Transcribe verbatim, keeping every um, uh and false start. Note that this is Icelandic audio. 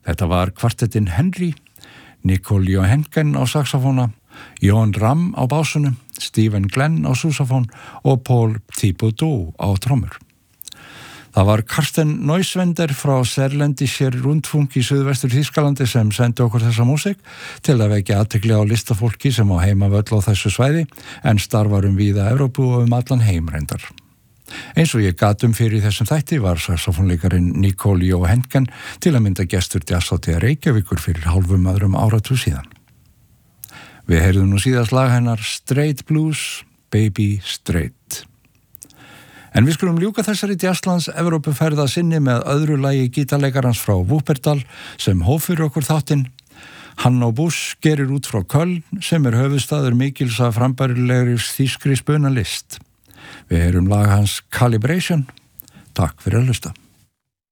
Þetta var kvartettin Henry, Nicole Johanken á saxofóna, Johan Ram á básunu, Stephen Glenn á súsafón og Paul Thibodeau á trommur. Það var Karsten Neuswender frá Serlendischer Rundfunk í Suðvestur Þýskalandi sem sendi okkur þessa músík til að vekja athygli á listafólki sem á heimavöll á þessu svæði en starfar um víða Evrópu og um allan heim reyndar. Eins og ég gat um fyrir þessum þætti var saxofónleikarinn Nicole Johanken til að mynda gestur jazzhátíðar Reykjavíkur fyrir hálfum öðrum áratug síðan. Við heyrðum nú síðast lag hennar Straight Blues, Baby Straight. En við skulum ljúka þessari Jazzlands Evrópuferða sinni með öðru lagi gítarleikarans frá Wuppertal sem hóf fyrir okkur þáttinn. Hanno Busch gerir út frá Köln sem er höfuðstaður mikils af frambærilegri þýskri spunalist. Við heyrum lag hans Calibration. Takk fyrir að hlusta.